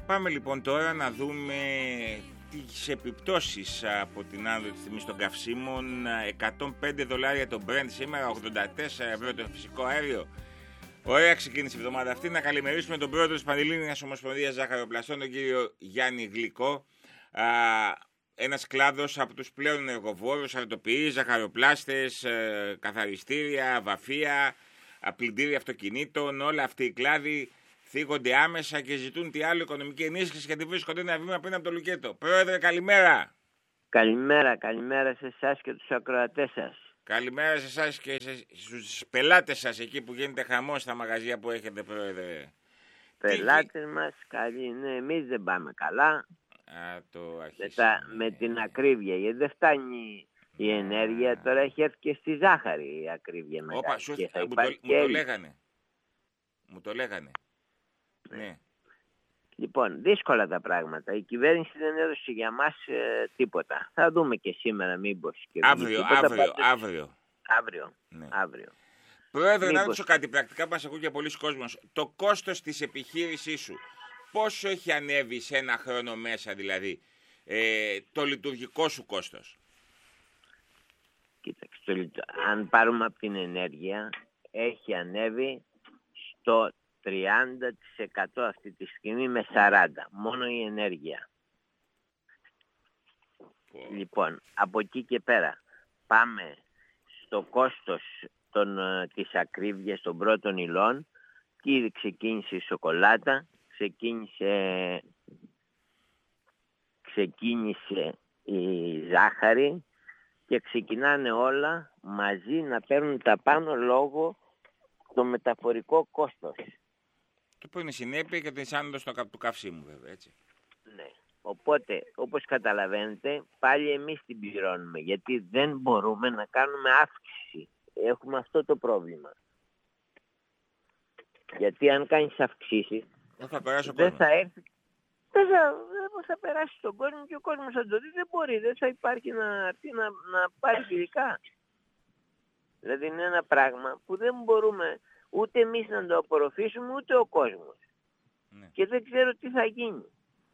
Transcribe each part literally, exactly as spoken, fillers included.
Πάμε λοιπόν τώρα να δούμε τις επιπτώσεις από την άνοδο της τιμής των καυσίμων. εκατόν πέντε δολάρια το Brent σήμερα, ογδόντα τέσσερα ευρώ το φυσικό αέριο. Ωραία ξεκίνησε η εβδομάδα αυτή. Να καλημερίσουμε τον πρόεδρο της Πανελλήνιας Ομοσπονδίας Ζαχαροπλαστών, τον κύριο Γιάννη Γλυκό. Α, ένας κλάδος από τους πλέον ενεργοβόρους, αρτοποιείς, ζαχαροπλάστες, ε, καθαριστήρια, βαφεία, πλυντήρια αυτοκινήτων, όλα αυτοί οι κλάδοι θίγονται άμεσα και ζητούν τι άλλο οικονομική ενίσχυση γιατί βρίσκονται ένα βήμα πριν από το λουκέτο. Πρόεδρε, καλημέρα. Καλημέρα, καλημέρα σε εσάς και τους ακροατές σας. Καλημέρα σε εσάς και στους πελάτες σας εκεί που γίνεται χαμός στα μαγαζιά που έχετε, πρόεδρε. Πελάτες τι... μας, καλή είναι, εμείς δεν πάμε καλά. Α, το τα, με την ακρίβεια, γιατί δεν φτάνει η ενέργεια, Α. τώρα έχει έρθει και στη ζάχαρη η ακρίβεια μετά. Όπα, σου, μου, το, μου το λέγανε. Μου το λέγανε. Ναι. ναι. Λοιπόν, δύσκολα τα πράγματα. Η κυβέρνηση δεν έδωσε για μας ε, τίποτα. Θα δούμε και σήμερα μήπως. Και αύριο, τίποτα, αύριο, πάντως... αύριο. Αύριο, ναι. αύριο. Πρόεδρε, μήπως... να ρωτήσω κάτι πρακτικά που μας ακούει και πολλοί κόσμος. Το κόστος της επιχείρησής σου, πόσο έχει ανέβει σε ένα χρόνο μέσα δηλαδή, ε, το λειτουργικό σου κόστος? Κοίταξε, αν πάρουμε από την ενέργεια, έχει ανέβει στο τριάντα τοις εκατό αυτή τη στιγμή με σαράντα τοις εκατό. Μόνο η ενέργεια. Oh. Λοιπόν, από εκεί και πέρα πάμε στο κόστος των, της ακρίβειας των πρώτων υλών και ήδη ξεκίνησε η σοκολάτα, ξεκίνησε, ξεκίνησε η ζάχαρη και ξεκινάνε όλα μαζί να παίρνουν τα πάνω λόγω το μεταφορικό κόστος. Το που είναι συνέπεια και την άνοδος του καυσίμου βέβαια, έτσι. Ναι. Οπότε, όπως καταλαβαίνετε, πάλι εμείς την πληρώνουμε, γιατί δεν μπορούμε να κάνουμε αύξηση. Έχουμε αυτό το πρόβλημα. Γιατί αν κάνεις αυξήσεις, θα δεν θα έρθει... Δεν θα, δεν θα περάσει στον κόσμο και ο κόσμος θα το δει, δεν μπορεί, δεν θα υπάρχει να, να, να πάρει υλικά. Δηλαδή είναι ένα πράγμα που δεν μπορούμε ούτε εμείς να το απορροφήσουμε, ούτε ο κόσμος. Ναι. Και δεν ξέρω τι θα γίνει.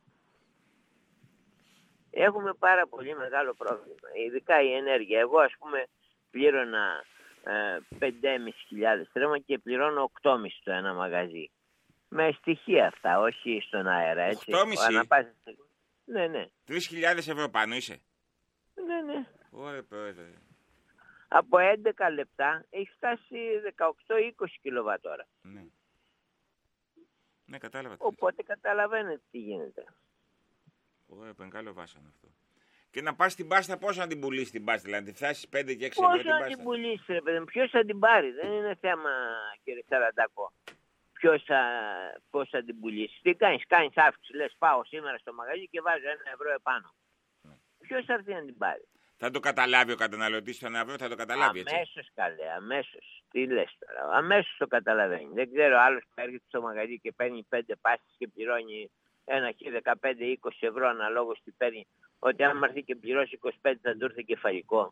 Έχουμε πάρα πολύ μεγάλο πρόβλημα, ειδικά η ενέργεια. Εγώ ας πούμε πλήρωνα ε, πέντε χιλιάδες πεντακόσιες τρέμα και πληρώνω οκτώ χιλιάδες στο ένα μαγαζί. Με στοιχεία αυτά, όχι στον αέρα, έτσι. οκτώ χιλιάδες πεντακόσια. Ναι, ναι. τρεις χιλιάδες ευρώ πάνω είσαι. Ναι, ναι. Ωραία, πρόεδρε. Από έντεκα λεπτά έχει φτάσει δεκαοκτώ με είκοσι κιλοβατόρα. Ναι. Ναι, κατάλαβα. Οπότε καταλαβαίνετε τι γίνεται. Ωραία, πενκάλο βάσανο αυτό. Και να πας στην πάστα, πώς να την πουλήσεις την πάστα, δηλαδή, να τη φτάσεις πέντε και έξι ευρώ την πάστα. Πώς να την πουλήσεις, ρε παιδί μου, ποιος θα την πάρει, δεν είναι θέμα, κύριε Σαραντάκο. Ποιος θα, πώς θα την πουλήσεις. Τι κάνεις, κάνεις αύξηση, λες πάω σήμερα στο μαγαζί και βάζω ένα ευρώ επάνω. Ναι. Ποιος θα έρθει να την πάρει. Θα το καταλάβει ο καταναλωτής τον ευρώ, θα το καταλάβει έτσι. Αμέσως καλέ, αμέσως. Τι λες τώρα, αμέσως το καταλαβαίνει. Δεν ξέρω, άλλος που έρχεται στο μαγαζί και παίρνει πέντε πάστες και πληρώνει ένα χι δεκαπέντε με είκοσι ευρώ αναλόγως τι παίρνει, ότι αν έρθει και πληρώσει είκοσι πέντε θα του έρθει κεφαλικό.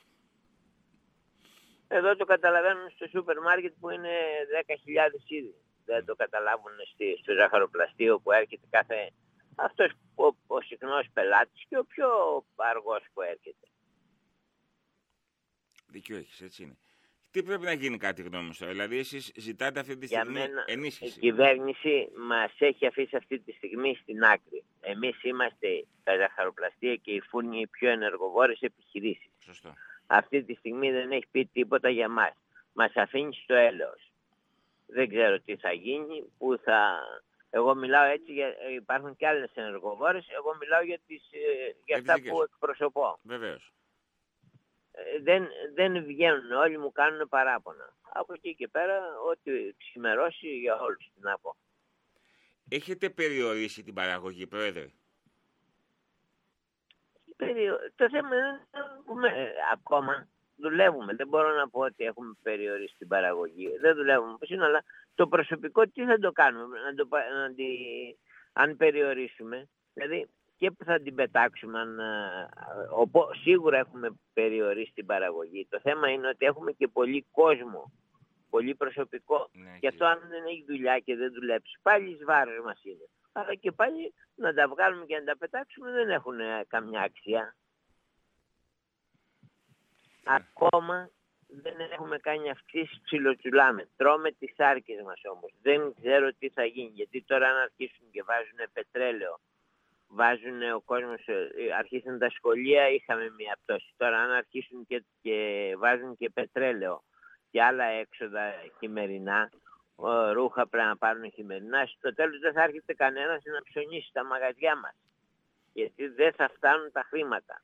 Εδώ το καταλαβαίνουν στο σούπερ μάρκετ που είναι δέκα χιλιάδες ήδη. Δεν το καταλάβουν στο ζαχαροπλαστείο που έρχεται κάθε... Αυτός ο, ο συχνός πελάτης και ο πιο αργός που έρχεται. Δίκιο έχεις, έτσι είναι. Τι πρέπει να γίνει κάτι γνώμη σου, δηλαδή εσείς ζητάτε αυτή τη στιγμή μένα, ενίσχυση. Η κυβέρνηση μας έχει αφήσει αυτή τη στιγμή στην άκρη. Εμείς είμαστε τα ζαχαροπλαστεία και οι φούρνοι οι πιο ενεργοβόρες επιχειρήσεις. Σωστό. Αυτή τη στιγμή δεν έχει πει τίποτα για μας. Μας αφήνει στο έλεος. Δεν ξέρω τι θα γίνει, που θα... Εγώ μιλάω έτσι, για... υπάρχουν και άλλες ενεργοβόρες, εγώ μιλάω για, τις... για αυτά που εκπροσωπώ. Βεβαίως. Δεν, δεν βγαίνουν, όλοι μου κάνουν παράπονα. Από εκεί και πέρα, ό,τι ξημερώσει για όλους, να πω. Έχετε περιορίσει την παραγωγή, πρόεδρε? Περιο... Το θέμα είναι ε, ακόμα δουλεύουμε. Δεν μπορώ να πω ότι έχουμε περιορίσει την παραγωγή. Δεν δουλεύουμε, αλλά το προσωπικό τι θα το κάνουμε, να το, να τη, αν περιορίσουμε, δηλαδή και που θα την πετάξουμε, αν, οπό, σίγουρα έχουμε περιορίσει την παραγωγή. Το θέμα είναι ότι έχουμε και πολύ κόσμο, πολύ προσωπικό. Ναι, και αυτό αν δεν έχει δουλειά και δεν δουλέψει, πάλι εις βάρος μας είναι. αλλά και πάλι να τα βγάλουμε και να τα πετάξουμε δεν έχουν καμιά αξία. Ακόμα δεν έχουμε κάνει αυξήσεις, ψιλοτσουλάμε. Τρώμε τις σάρκες μας όμως. Δεν ξέρω τι θα γίνει, γιατί τώρα αν αρχίσουν και βάζουν πετρέλαιο, βάζουν ο κόσμος, αρχίσαν τα σχολεία, είχαμε μια πτώση. Τώρα αν αρχίσουν και, και βάζουν και πετρέλαιο και άλλα έξοδα χειμερινά, ρούχα πρέπει να πάρουν χειμερινά, στο τέλος δεν θα έρχεται κανένας να ψωνίσει τα μαγαζιά μας. Γιατί δεν θα φτάνουν τα χρήματα.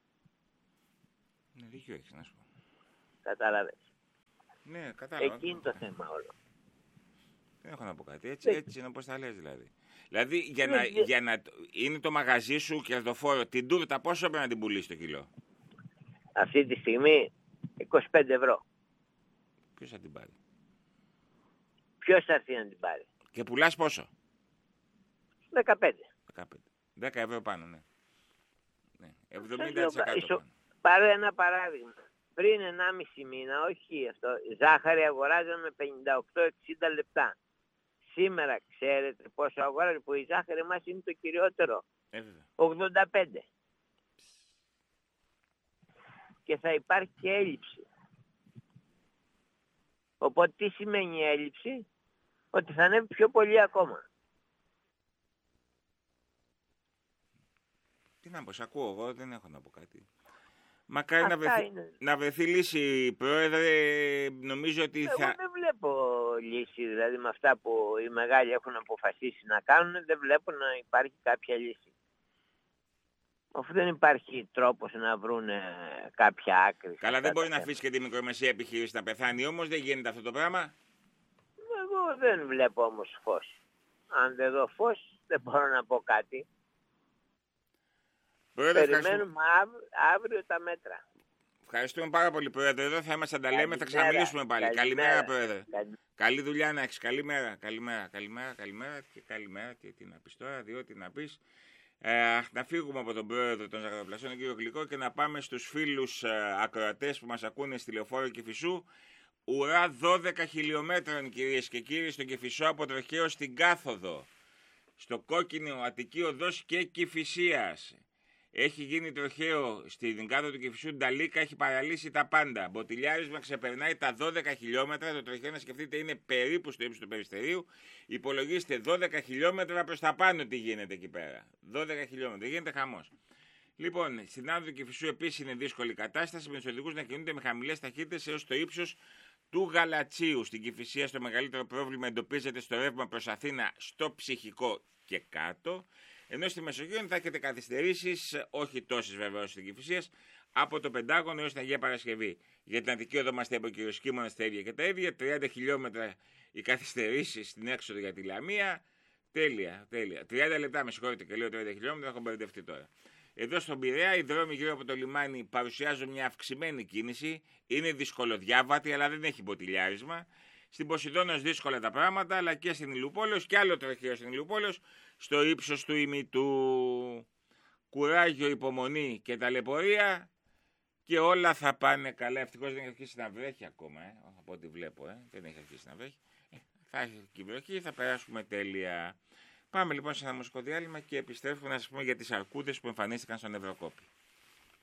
Ναι, δίκιο έχεις να σου πω. Κατάλαβες. Ναι, κατάλαβα. Εκεί είναι το θέμα όλο. Δεν έχω να πω κάτι. Έτσι, έτσι είναι όπως τα λες δηλαδή. Δηλαδή για ναι, να, ναι. για να είναι το μαγαζί σου κερδοφόρο, την τούρτα πόσο πρέπει να την πουλήσει το κιλό? Αυτή τη στιγμή είκοσι πέντε ευρώ. Ποιος θα την πάρει? Ποιος θα έρθει να την πάρει? Και πουλάς πόσο? δεκαπέντε. δεκαπέντε. δέκα ευρώ πάνω, ναι. Ναι. εβδομήντα τοις εκατό πάνω. Πάρε ένα παράδειγμα. Πριν ενάμιση μήνα, όχι αυτό, ζάχαρη αγοράζαμε πενήντα οκτώ εξήντα λεπτά. Σήμερα ξέρετε πόσο αγοράζει, που η ζάχαρη μας είναι το κυριότερο. Ε, ογδόντα πέντε. Και θα υπάρχει και έλλειψη. Οπότε τι σημαίνει η έλλειψη? Ότι θα ανέβει πιο πολύ ακόμα. Τι να πω, σ' ακούω εγώ, δεν έχω να πω κάτι. Μακάρι να βρεθεί, είναι. να βρεθεί λύση, πρόεδρε, νομίζω ότι Εγώ θα... Εγώ δεν βλέπω λύση, δηλαδή με αυτά που οι μεγάλοι έχουν αποφασίσει να κάνουν, δεν βλέπω να υπάρχει κάποια λύση. Αφού δεν υπάρχει τρόπος να βρουν κάποια άκρη. Καλά, δεν μπορεί να αφήσει και τη μικρομεσαία επιχείρηση να πεθάνει, όμως δεν γίνεται αυτό το πράγμα. Εγώ δεν βλέπω όμως φως. Αν δεν δω φως, δεν μπορώ να πω κάτι. Πρόεδρε, περιμένουμε αύριο, αύριο τα μέτρα. Ευχαριστούμε πάρα πολύ, Πρόεδρε. Εδώ θα είμαστε, τα λέμε, θα ξαναμιλήσουμε πάλι. Καλημέρα, καλημέρα Πρόεδρε. Καλημέρα. Καλή δουλειά να έχεις. Καλημέρα, καλημέρα, καλημέρα, καλημέρα και καλημέρα. Και τι να πεις τώρα, διότι να πεις. Ε, να φύγουμε από τον Πρόεδρο των Ζαχαροπλαστών, τον κύριο Γλυκό, και να πάμε στους φίλους ε, ακροατές που μας ακούνε στη Λεωφόρο Κηφισού. Ουρά δώδεκα χιλιόμετρων, κυρίες και κύριοι, στο Κηφισό από Τροχαίο στην Κάθοδο. Στο κόκκινο Αττική Οδός και Κηφισίας. Έχει γίνει τροχαίο στην κάτω του Κηφισού, Νταλίκα, έχει παραλύσει τα πάντα. Μποτιλιάρισμα ξεπερνάει τα δώδεκα χιλιόμετρα. Το τροχαίο, να σκεφτείτε, είναι περίπου στο ύψος του Περιστερίου. Υπολογίστε δώδεκα χιλιόμετρα προς τα πάνω τι γίνεται εκεί πέρα. δώδεκα χιλιόμετρα, γίνεται χαμός. Λοιπόν, στην άδεια του Κηφισού επίσης είναι δύσκολη κατάσταση, με τους οδηγούς να κινούνται με χαμηλές ταχύτητες έως το ύψος του Γαλατσίου. Στην Κηφισία, στο μεγαλύτερο πρόβλημα εντοπίζεται στο ρεύμα προς Αθήνα, στο Ψυχικό και κάτω. Ενώ στη Μεσογείο θα έχετε καθυστερήσεις, όχι τόσες βέβαια όσο στην Κηφισίας, από το Πεντάγωνο έως την Αγία Παρασκευή. Για την Αττική Οδό είμαστε από Κυριοσκήμωνα στα ίδια και τα ίδια. τριάντα χιλιόμετρα οι καθυστερήσεις στην έξοδο για τη Λαμία. Τέλεια, τέλεια. τριάντα λεπτά, με συγχωρείτε και λέω τριάντα χιλιόμετρα, έχω μπερδευτεί τώρα. Εδώ στον Πειραιά, οι δρόμοι γύρω από το λιμάνι παρουσιάζουν μια αυξημένη κίνηση. Είναι δυσκολοδιάβατη, αλλά δεν έχει μποτιλιάρισμα. Στην Ποσειδώνος δύσκολα τα πράγματα, αλλά και στην Ηλιούπολεως και άλλο τροχαίο στην Ηλιούπολεως, στο ύψος του ημιτού. Κουράγιο, υπομονή και ταλαιπωρία και όλα θα πάνε καλά. Ευτυχώς δεν έχει αρχίσει να βρέχει ακόμα, ε, από ό,τι βλέπω, ε. δεν έχει αρχίσει να βρέχει. Ε, θα έχει και βροχή, θα περάσουμε τέλεια. Πάμε λοιπόν σε ένα μουσικό διάλειμμα και επιστρέφουμε να σας πούμε για τις αρκούδες που εμφανίστηκαν στον Ευρωκόπη.